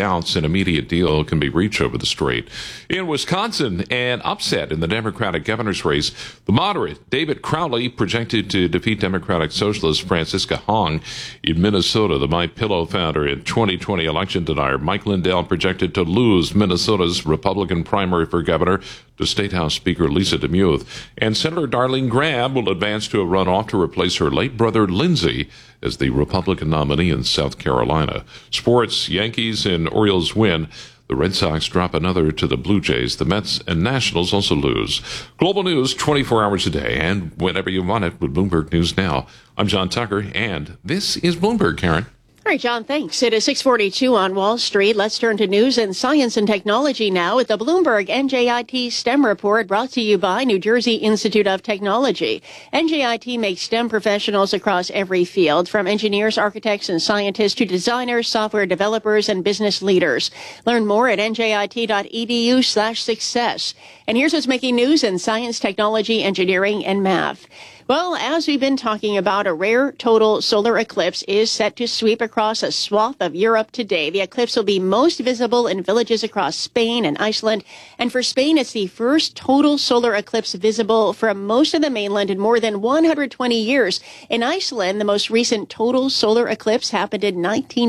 counts, an immediate deal can be reached over the strait. In Wisconsin, an upset in the Democratic governor's race. The moderate David Crowley projected to defeat Democratic Socialist Francisca Hong. In Minnesota, the MyPillow founder and 2020 election denier Mike Lindell projected to lose Minnesota's Republican primary for governor to State House Speaker Lisa DeMuth. And Senator Darlene Graham will advance to a runoff to replace her late brother Lindsey as the Republican nominee in South Carolina. Sports, Yankees and Orioles win. The Red Sox drop another to the Blue Jays. The Mets and Nationals also lose. Global news 24 hours a day and whenever you want it with Bloomberg News Now. I'm John Tucker, and this is Bloomberg, Karen. All right, John, thanks. It is 6:42 on Wall Street. Let's turn to news and science and technology now with the Bloomberg NJIT STEM report brought to you by New Jersey Institute of Technology. NJIT makes STEM professionals across every field, from engineers, architects, and scientists to designers, software developers, and business leaders. Learn more at njit.edu/success. And here's what's making news in science, technology, engineering, and math. Well, as we've been talking about, a rare total solar eclipse is set to sweep across a swath of Europe today. The eclipse will be most visible in villages across Spain and Iceland. And for Spain, it's the first total solar eclipse visible from most of the mainland in more than 120 years. In Iceland, the most recent total solar eclipse happened in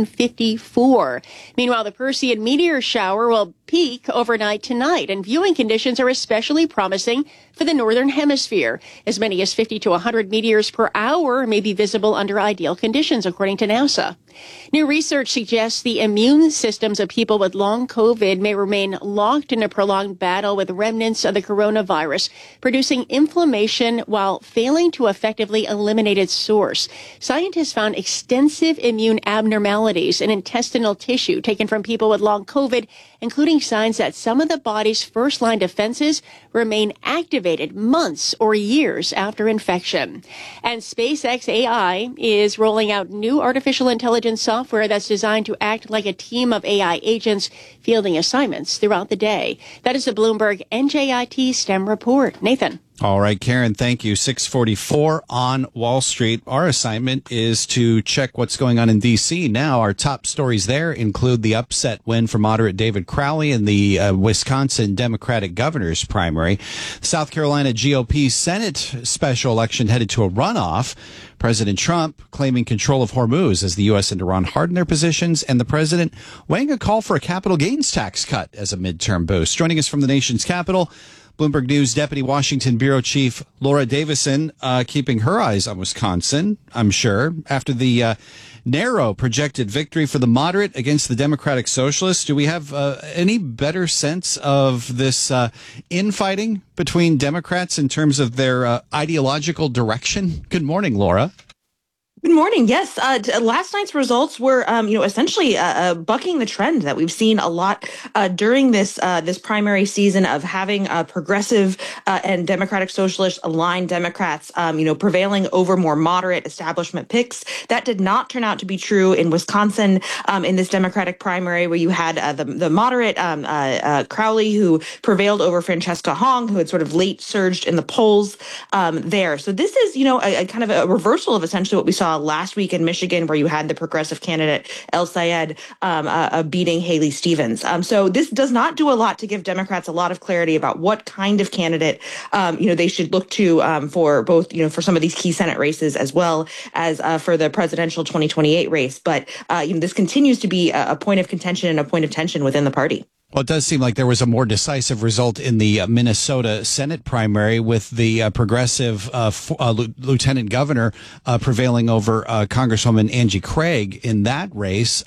1954. Meanwhile, the Perseid meteor shower will peak overnight tonight, and viewing conditions are especially promising for the northern hemisphere. As many as 50 to 100 meteors per hour may be visible under ideal conditions, according to NASA. New research suggests the immune systems of people with long COVID may remain locked in a prolonged battle with remnants of the coronavirus, producing inflammation while failing to effectively eliminate its source. Scientists found extensive immune abnormalities in intestinal tissue taken from people with long COVID, including signs that some of the body's first-line defenses remain activated months or years after infection. And SpaceX AI is rolling out new artificial intelligence software that's designed to act like a team of AI agents fielding assignments throughout the day. That is the Bloomberg NJIT STEM report. Nathan. All right, Karen, thank you. 6:44 on Wall Street. Our assignment is to check what's going on in D.C. Now, our top stories there include the upset win for moderate David Crowley in the Wisconsin Democratic governor's primary. South Carolina GOP Senate special election headed to a runoff. President Trump claiming control of Hormuz as the U.S. and Iran harden their positions, and the president weighing a call for a capital gains tax cut as a midterm boost. Joining us from the nation's capital, Bloomberg News Deputy Washington Bureau Chief Laura Davison, keeping her eyes on Wisconsin, I'm sure, after the narrow projected victory for the moderate against the Democratic Socialists. Do we have any better sense of this infighting between Democrats in terms of their ideological direction? Good morning, Laura. Good morning. Yes, last night's results were, essentially bucking the trend that we've seen a lot during this primary season of having progressive and Democratic Socialist aligned Democrats, prevailing over more moderate establishment picks. That did not turn out to be true in Wisconsin in this Democratic primary, where you had the moderate Crowley, who prevailed over Francisca Hong, who had sort of late surged in the polls there. So this is, a kind of a reversal of essentially what we saw last week in Michigan, where you had the progressive candidate El Sayed beating Haley Stevens. So this does not do a lot to give Democrats a lot of clarity about what kind of candidate they should look to for both for some of these key Senate races as well as for the presidential 2028 race. But this continues to be a point of contention and a point of tension within the party. Well, it does seem like there was a more decisive result in the Minnesota Senate primary, with the progressive lieutenant governor prevailing over Congresswoman Angie Craig in that race.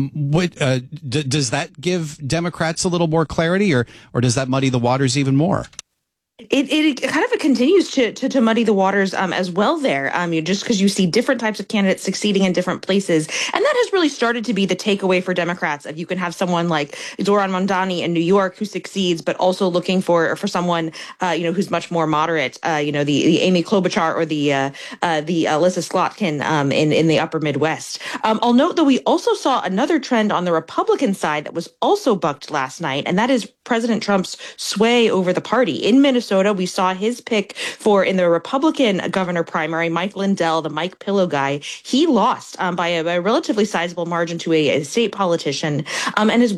Does that give Democrats a little more clarity, or does that muddy the waters even more? It kind of continues to muddy the waters as well there. Just because you see different types of candidates succeeding in different places. And that has really started to be the takeaway for Democrats. If you can have someone like Zohran Mamdani in New York who succeeds, but also looking for someone, who's much more moderate, the Amy Klobuchar or the Alyssa Slotkin in the upper Midwest. I'll note that we also saw another trend on the Republican side that was also bucked last night, and that is President Trump's sway over the party. In Minnesota, we saw his pick in the Republican governor primary, Mike Lindell, the MyPillow guy. He lost by a relatively sizable margin to a state politician, and his